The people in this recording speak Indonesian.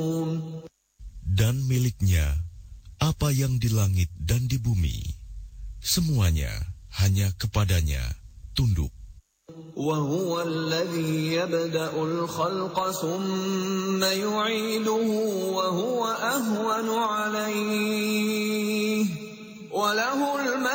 Dan miliknya apa yang di langit dan di bumi, semuanya hanya kepadanya tunduk. وَهُوَ الَّذِي يَبْدَأُ الْخَلْقَ ثُمَّ يُعِيدُهُ وَهُوَ أَهْوَنُ عَلَيْهِ وَلَهُ